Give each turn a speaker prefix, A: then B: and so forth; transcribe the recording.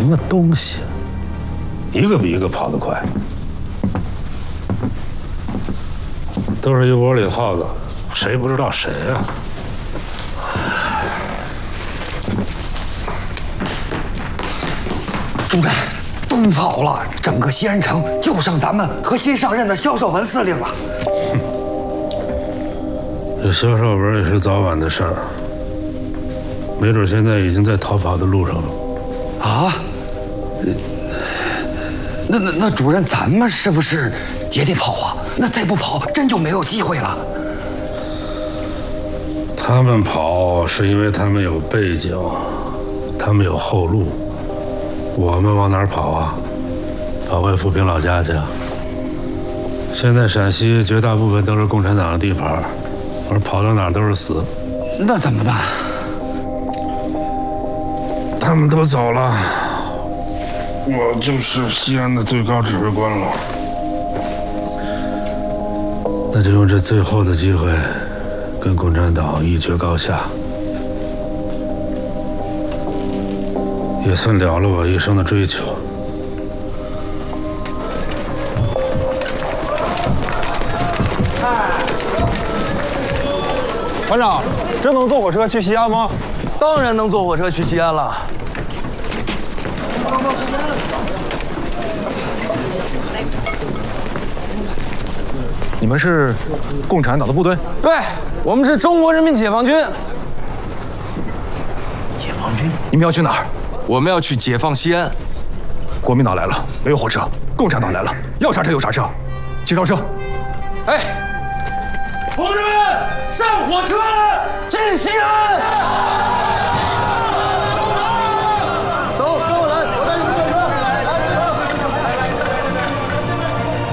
A: 么东西，一个比一个跑得快，都是一窝里的耗子，谁不知道谁啊？
B: 主任，都跑了，整个西安城就剩咱们和新上任的萧绍文司令了。
A: 这萧绍文也是早晚的事儿，没准现在已经在逃跑的路上了。
B: 啊？那主任，咱们是不是也得跑啊？那再不跑，真就没有机会了。
A: 他们跑是因为他们有背景，他们有后路。我们往哪儿跑啊？跑回富平老家去。现在陕西绝大部分都是共产党的地盘，而跑到哪儿都是死。
B: 那怎么办？
A: 他们都走了，我就是西安的最高指挥官了。那就用这最后的机会，跟共产党一决高下，也算了了我一生的追求。
C: 团长，真能坐火车去西安吗？
D: 当然能坐火车去西安了。
C: 你们是共产党的部队？
D: 对，我们是中国人民解放军。
B: 解放军？
C: 你们要去哪儿？
D: 我们要去解放西安。
C: 国民党来了，没有火车；共产党来了，要啥车有啥车。请上车。
D: 哎，同志们，上火车了，进西安！